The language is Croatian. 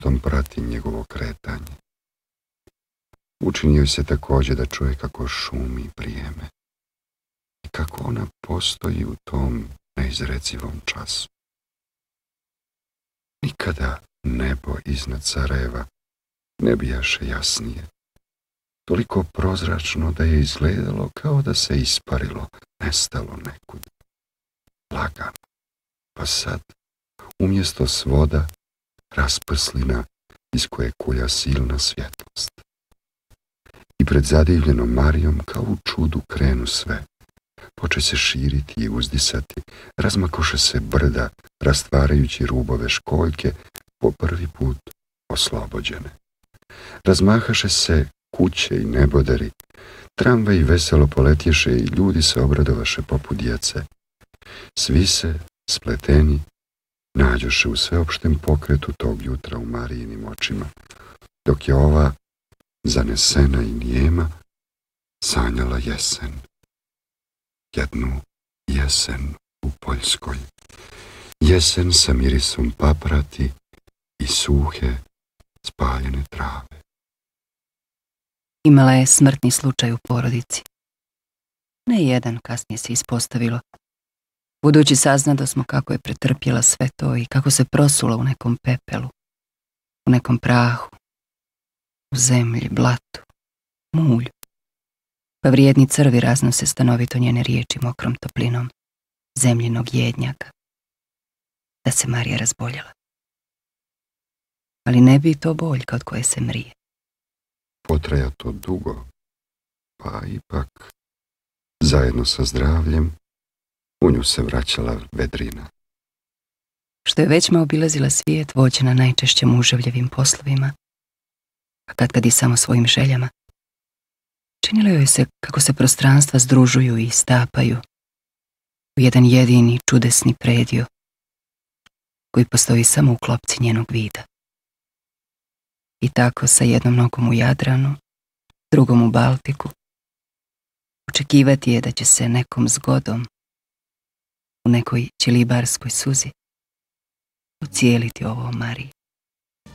prstom prati njegovo kretanje. Učini joj se također da čuje kako šumi vrijeme i kako ona postoji u tom neizrecivom času. Nikada nebo iznad Sarajeva ne bijaše jasnije, toliko prozračno da je izgledalo kao da se isparilo, nestalo nekud. Lagano, pa sad, umjesto svoda, rasprslina iz koje kulja silna svjetlost. I pred zadivljenom Marijom kao u čudu krenu sve. Poče se širiti i uzdisati, razmakoše se brda, rastvarajući rubove školjke, po prvi put oslobođene. Razmahaše se kuće i neboderi, tramvaji veselo poletješe i ljudi se obradovaše poput djece. Svi se, spleteni, nađoše u sveopštem pokretu tog jutra u Marijinim očima, dok je ova, zanesena i nijema, sanjala jesen. Jednu jesen u Poljskoj. Jesen sa mirisom paprati i suhe, spaljene trave. Imala je smrtni slučaj u porodici. Ne jedan, kasnije se ispostavilo. Budući saznado smo kako je pretrpjela sve to i kako se prosula u nekom pepelu, u nekom prahu, u zemlji, blatu, mulju. Pa vrijedni crvi raznose stanovito njene riječi mokrom toplinom zemljinog jednjaka. Da se Marija razboljela. Ali ne bi to boljka od koje se mrije. Potraja to dugo, pa ipak, zajedno sa zdravljem, u nju se vraćala vedrina. Što je već obilazila svijet, vođena najčešće muževljevim poslovima, a kad i samo svojim željama, činilo joj se kako se prostranstva združuju i stapaju u jedan jedini čudesni predio koji postoji samo u klopci njenog vida. I tako sa jednom nogom u Jadranu, drugom u Baltiku, očekivati je da će se nekom zgodom u nekoj ćilibarskoj suzi ucijeliti ovo o Mariji.